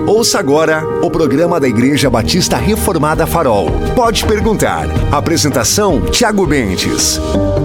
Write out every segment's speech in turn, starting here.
Ouça agora o programa da Igreja Batista Reformada Farol. Pode perguntar. Apresentação, Tiago Bentes.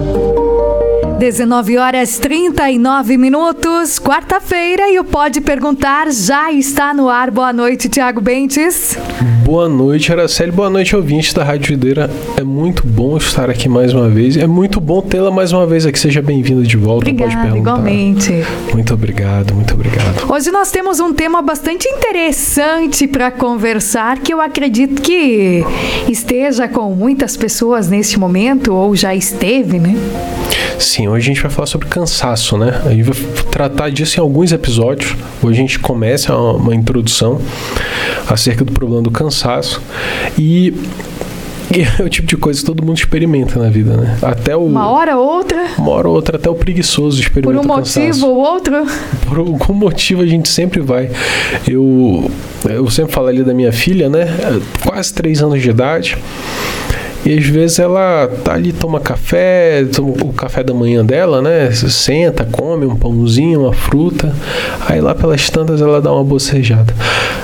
19h39, quarta-feira, e o Pode Perguntar já está no ar. Boa noite, Tiago Bentes. Boa noite, Araceli. Boa noite, ouvintes da Rádio Videira. É muito bom estar aqui mais uma vez. É muito bom tê-la mais uma vez aqui. Seja bem-vinda de volta. Obrigada, Pode perguntar. Igualmente. Muito obrigado, muito obrigado. Hoje nós temos um tema bastante interessante para conversar, que eu acredito que esteja com muitas pessoas neste momento, ou já esteve, né? Sim, hoje a gente vai falar sobre cansaço, né? A gente vai tratar disso em alguns episódios. Hoje a gente começa uma introdução acerca do problema do cansaço. E é o tipo de coisa que todo mundo experimenta na vida, né? Até uma hora ou outra, até o preguiçoso experimenta por um cansaço. Motivo ou outro. Por algum motivo a gente sempre vai. Eu sempre falo ali da minha filha, né? Quase 3 anos de idade. E às vezes ela tá ali, toma o café da manhã dela, né? Senta, come um pãozinho, uma fruta. Aí lá pelas tantas ela dá uma bocejada.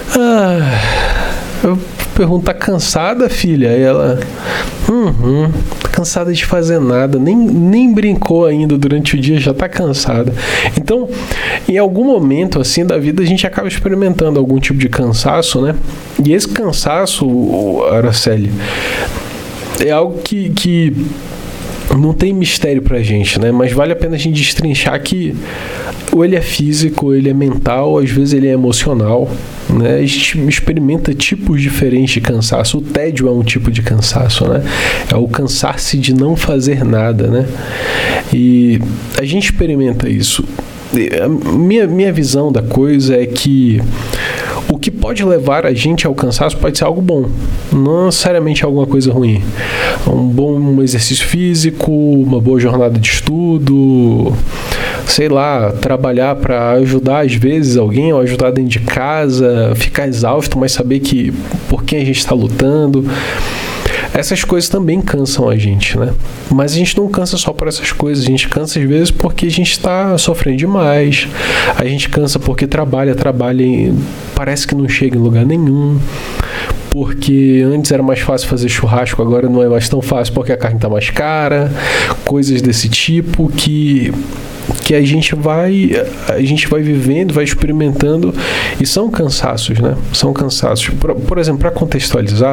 Eu pergunto, tá cansada, filha? Aí ela, tá cansada de fazer nada, nem brincou ainda durante o dia, já tá cansada. Então, em algum momento assim da vida, a gente acaba experimentando algum tipo de cansaço, né? E esse cansaço, Araceli, é algo que não tem mistério pra gente, né? Mas vale a pena a gente destrinchar que ou ele é físico, ou ele é mental, às vezes ele é emocional, né? A gente experimenta tipos diferentes de cansaço. O tédio é um tipo de cansaço, né? É o cansar-se de não fazer nada, né? E a gente experimenta isso. A minha visão da coisa é que o que pode levar a gente ao cansaço pode ser algo bom, não necessariamente alguma coisa ruim. Um bom exercício físico, uma boa jornada de estudo, sei lá, trabalhar para ajudar às vezes alguém, ou ajudar dentro de casa, ficar exausto, mas saber que por quem a gente está lutando. Essas coisas também cansam a gente, né? Mas a gente não cansa só por essas coisas. A gente cansa às vezes porque a gente está sofrendo demais. A gente cansa porque trabalha e parece que não chega em lugar nenhum. Porque antes era mais fácil fazer churrasco, agora não é mais tão fácil porque a carne está mais cara. Coisas desse tipo que a gente vai vivendo, vai experimentando, e são cansaços, né? São cansaços. Por exemplo, para contextualizar,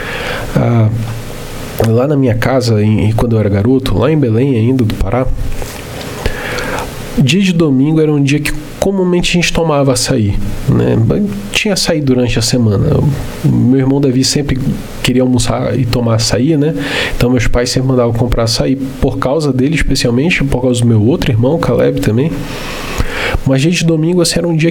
lá na minha casa, quando eu era garoto, lá em Belém ainda, do Pará, dia de domingo era um dia que comumente a gente tomava açaí, né? Tinha açaí durante a semana. Meu irmão Davi sempre queria almoçar e tomar açaí, né? Então meus pais sempre mandavam comprar açaí por causa dele, especialmente por causa do meu outro irmão, Caleb, também. Mas dia de domingo assim, era um dia